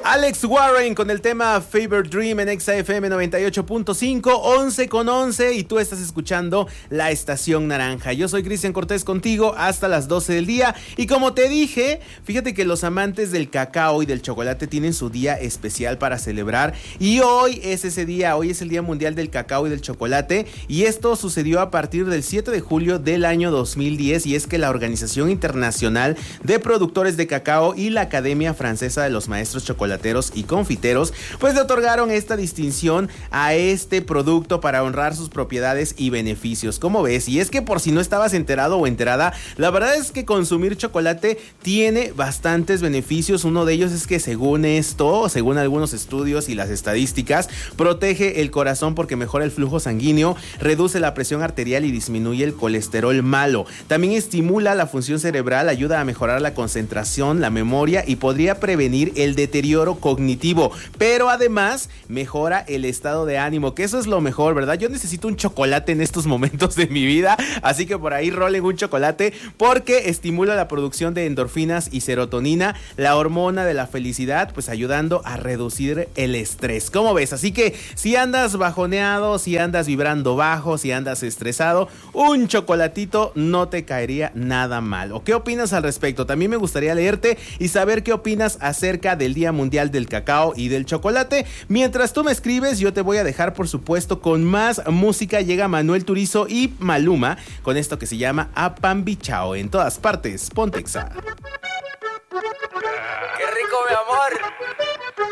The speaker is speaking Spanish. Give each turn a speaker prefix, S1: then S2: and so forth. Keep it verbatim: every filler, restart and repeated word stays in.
S1: Alex Warren con el tema Fever Dream en Exa F M noventa y ocho punto cinco, once con once, y tú estás escuchando La Estación Naranja. Yo soy Cristian Cortés contigo hasta las doce del día, y como te dije, fíjate que los amantes del cacao y del chocolate tienen su día especial para celebrar, y hoy es ese día, hoy es el Día Mundial del Cacao y del Chocolate, y esto sucedió a partir del siete de julio del año dos mil diez, y es que la Organización Internacional de Productores de Cacao y la Academia Francesa de los Maestros Chocolateros y confiteros pues le otorgaron esta distinción a este producto para honrar sus propiedades y beneficios. ¿Cómo ves? Y es que por si no estabas enterado o enterada, la verdad es que consumir chocolate tiene bastantes beneficios. Uno de ellos es que, según esto, según algunos estudios y las estadísticas, protege el corazón porque mejora el flujo sanguíneo, reduce la presión arterial y disminuye el colesterol malo. También estimula la función cerebral, ayuda a mejorar la concentración, la memoria y podría prevenir el deterioro cognitivo, pero además mejora el estado de ánimo, que eso es lo mejor, ¿verdad? Yo necesito un chocolate en estos momentos de mi vida, así que por ahí rolen un chocolate, porque estimula la producción de endorfinas y serotonina, la hormona de la felicidad, pues ayudando a reducir el estrés. ¿Cómo ves? Así que si andas bajoneado, si andas vibrando bajo, si andas estresado, un chocolatito no te caería nada mal. ¿O qué opinas al respecto? También me gustaría leerte y saber qué opinas acerca del Día Mundial del Cacao y del Chocolate. Mientras tú me escribes, yo te voy a dejar, por supuesto, con más música. Llega Manuel Turizo y Maluma con esto que se llama Apambichao. En todas partes, ponte Exa.
S2: ¡Qué rico, mi amor!